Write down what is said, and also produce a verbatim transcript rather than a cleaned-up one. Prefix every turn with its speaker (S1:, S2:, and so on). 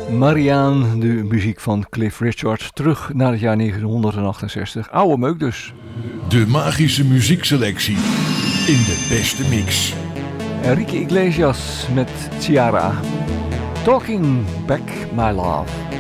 S1: Marianne, de muziek van Cliff Richard, terug naar het jaar negentien achtenzestig. Oude meuk dus.
S2: De magische muziekselectie in de beste mix.
S1: Enrique Iglesias met Ciara. Talking Back My Love.